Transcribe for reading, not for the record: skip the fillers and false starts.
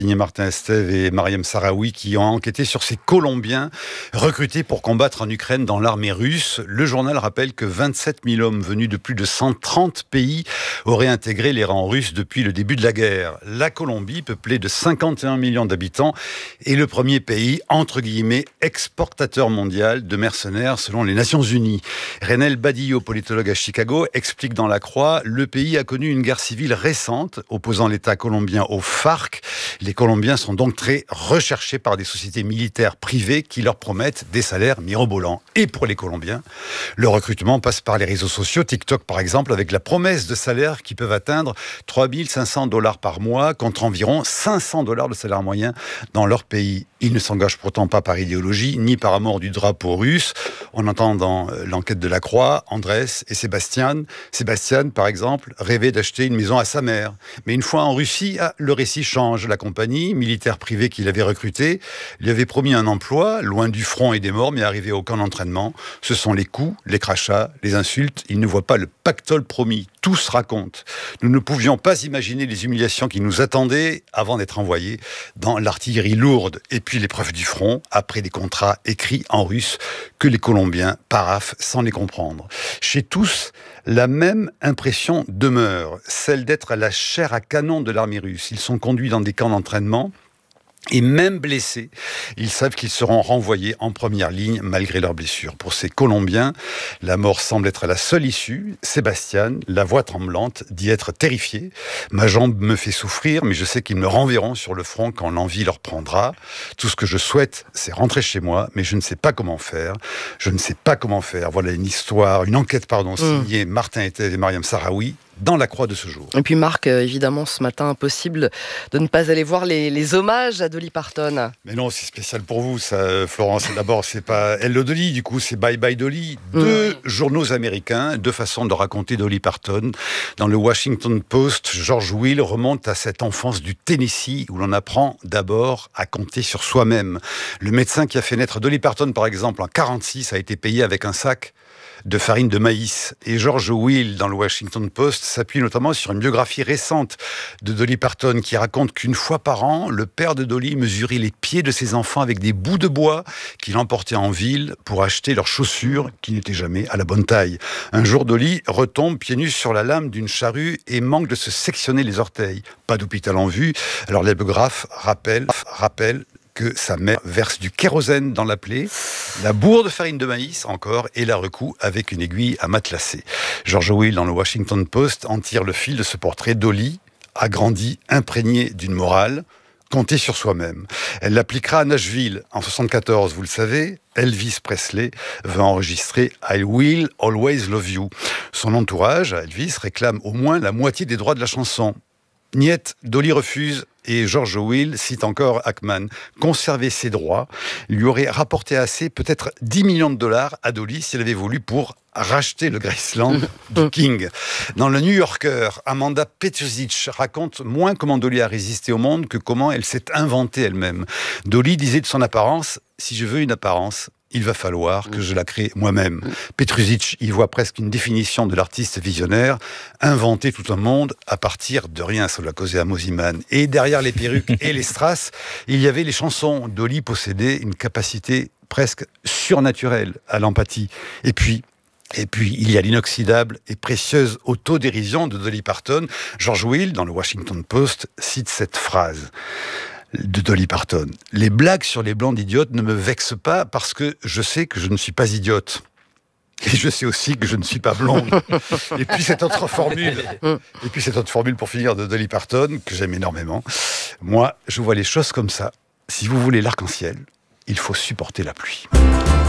Signé Martin Estève et Mariam Sahraoui qui ont enquêté sur ces Colombiens recrutés pour combattre en Ukraine dans l'armée russe. Le journal rappelle que 27 000 hommes venus de plus de 130 pays auraient intégré les rangs russes depuis le début de la guerre. La Colombie, peuplée de 51 millions d'habitants, est le premier pays, entre guillemets, exportateur mondial de mercenaires selon les Nations Unies. Renel Badillo, politologue à Chicago, explique dans La Croix, le pays a connu une guerre civile récente opposant l'État colombien au FARC. Les Colombiens sont donc très recherchés par des sociétés militaires privées qui leur promettent des salaires mirobolants. Et pour les Colombiens, le recrutement passe par les réseaux sociaux, TikTok par exemple, avec la promesse de salaires qui peuvent atteindre 3 500 $ par mois contre environ 500 $ de salaire moyen dans leur pays. Ils ne s'engagent pourtant pas par idéologie ni par amour du drapeau russe. On entend dans l'enquête de La Croix, Andrés et Sébastien. Sébastien, par exemple, rêvait d'acheter une maison à sa mère. Mais une fois en Russie, le récit change. La compagnie militaire privée qu'il avait recrutée lui avait promis un emploi, loin du front et des morts, mais arrivé au camp d'entraînement. Ce sont les coups, les crachats, les insultes. Il ne voit pas le pactole promis. Tout se raconte. Nous ne pouvions pas imaginer les humiliations qui nous attendaient avant d'être envoyés dans l'artillerie lourde. Et puis l'épreuve du front, après des contrats écrits en russe que les Colombiens paraphent sans les comprendre. Chez tous, la même impression demeure, celle d'être à la chair à canon de l'armée russe. Ils sont conduits dans des camps d'entraînement. Et même blessés, ils savent qu'ils seront renvoyés en première ligne malgré leurs blessures. Pour ces Colombiens, la mort semble être la seule issue. Sébastien, la voix tremblante, dit être terrifié. Ma jambe me fait souffrir, mais je sais qu'ils me renverront sur le front quand l'envie leur prendra. Tout ce que je souhaite, c'est rentrer chez moi, mais je ne sais pas comment faire. Je ne sais pas comment faire. Voilà une enquête, signée Martin Estève et Mariam Sahraoui, dans La Croix de ce jour. Et puis Marc, évidemment, ce matin, impossible de ne pas aller voir les hommages à Dolly Parton. Mais non, c'est spécial pour vous, ça, Florence. D'abord, c'est pas Hello Dolly, du coup, c'est Bye Bye Dolly. Deux journaux américains, deux façons de raconter Dolly Parton. Dans le Washington Post, George Will remonte à cette enfance du Tennessee où l'on apprend d'abord à compter sur soi-même. Le médecin qui a fait naître Dolly Parton, par exemple, en 1946, a été payé avec un sac de farine de maïs. Et George Will, dans le Washington Post, s'appuie notamment sur une biographie récente de Dolly Parton qui raconte qu'une fois par an, le père de Dolly mesurait les pieds de ses enfants avec des bouts de bois qu'il emportait en ville pour acheter leurs chaussures qui n'étaient jamais à la bonne taille. Un jour, Dolly retombe pieds nus sur la lame d'une charrue et manque de se sectionner les orteils. Pas d'hôpital en vue. Alors les biographes rappellent que sa mère verse du kérosène dans la plaie, la bourre de farine de maïs encore, et la recoue avec une aiguille à matelassé. George Will, dans le Washington Post, en tire le fil de ce portrait. Dolly a grandi imprégnée d'une morale, compter sur soi-même. Elle l'appliquera à Nashville en 1974, vous le savez. Elvis Presley veut enregistrer I Will Always Love You. Son entourage, Elvis, réclame au moins la moitié des droits de la chanson. Niet, Dolly refuse. Et George Will cite encore Ackman. Conserver ses droits lui aurait rapporté assez, peut-être 10 millions de dollars à Dolly si elle avait voulu pour racheter le Graceland du King. Dans le New Yorker, Amanda Petrusic raconte moins comment Dolly a résisté au monde que comment elle s'est inventée elle-même. Dolly disait de son apparence, si je veux une apparence, il va falloir que je la crée moi-même. Petrusic y voit presque une définition de l'artiste visionnaire, inventer tout un monde à partir de rien, ça l'a causé à Mosiman. Et derrière les perruques et les strass, il y avait les chansons. Dolly possédait une capacité presque surnaturelle à l'empathie. Et puis, il y a l'inoxydable et précieuse autodérision de Dolly Parton. George Will, dans le Washington Post, cite cette phrase de Dolly Parton. « Les blagues sur les blancs d'idiotes ne me vexent pas parce que je sais que je ne suis pas idiote. Et je sais aussi que je ne suis pas blonde. » Et puis cette autre formule pour finir de Dolly Parton, que j'aime énormément. Moi, je vois les choses comme ça. Si vous voulez l'arc-en-ciel, il faut supporter la pluie.